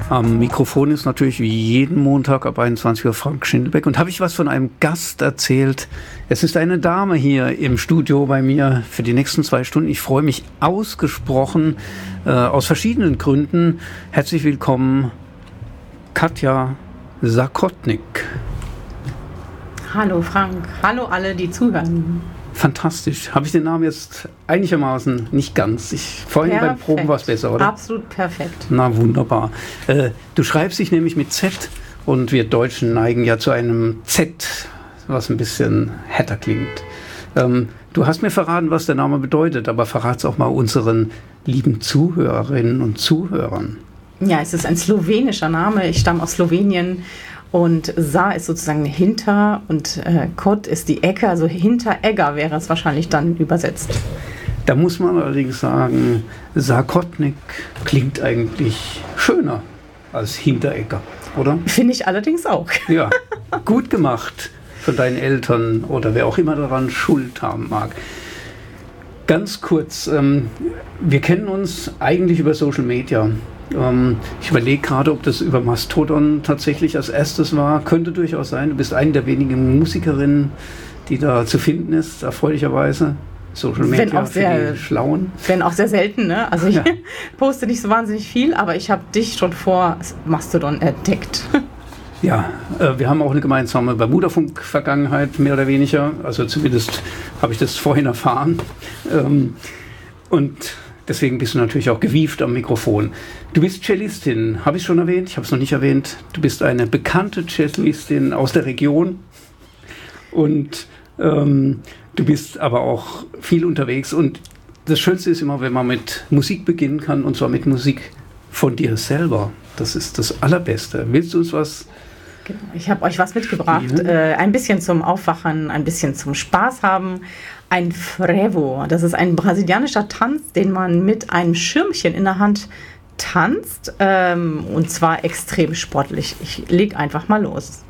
Am Mikrofon ist natürlich wie jeden Montag ab 21 Uhr Frank Schindelbeck. Und habe ich was von einem Gast erzählt? Es ist eine Dame hier im Studio bei mir für die nächsten 2 Stunden. Ich freue mich ausgesprochen aus verschiedenen Gründen. Herzlich willkommen, Katja Sakotnik. Hallo Frank, hallo alle, die zuhören. Fantastisch. Habe ich den Namen jetzt einigermaßen nicht ganz? Vorhin beim Proben war es besser, oder? Absolut perfekt. Na, wunderbar. Du schreibst dich nämlich mit Z und wir Deutschen neigen ja zu einem Z, was ein bisschen härter klingt. Du hast mir verraten, was der Name bedeutet, aber verrat's auch mal unseren lieben Zuhörerinnen und Zuhörern. Ja, es ist ein slowenischer Name. Ich stamme aus Slowenien. Und Sa ist sozusagen hinter und Kot ist die Ecke, also Hinteregger wäre es wahrscheinlich dann übersetzt. Da muss man allerdings sagen, Sakotnik klingt eigentlich schöner als Hinteregger, oder? Finde ich allerdings auch. Ja, gut gemacht von deinen Eltern oder wer auch immer daran Schuld haben mag. Ganz kurz, wir kennen uns eigentlich über Social Media. Ich überlege gerade, ob das über Mastodon tatsächlich als erstes war. Könnte durchaus sein. Du bist eine der wenigen Musikerinnen, die da zu finden ist, erfreulicherweise. Social Media für die Schlauen. Wenn auch sehr selten, ne? Also ich poste nicht so wahnsinnig viel, aber ich habe dich schon vor Mastodon entdeckt. Ja, wir haben auch eine gemeinsame Bermuda-Funk-Vergangenheit, mehr oder weniger. Also zumindest habe ich das vorhin erfahren. Und deswegen bist du natürlich auch gewieft am Mikrofon. Du bist Cellistin, habe ich schon erwähnt? Ich habe es noch nicht erwähnt. Du bist eine bekannte Cellistin aus der Region und du bist aber auch viel unterwegs. Und das Schönste ist immer, wenn man mit Musik beginnen kann, und zwar mit Musik von dir selber. Das ist das Allerbeste. Willst du uns was? Genau, ich habe euch was mitgebracht. Ein bisschen zum Aufwachen, ein bisschen zum Spaß haben. Ein Frevo, das ist ein brasilianischer Tanz, den man mit einem Schirmchen in der Hand tanzt, und zwar extrem sportlich. Ich leg einfach mal los.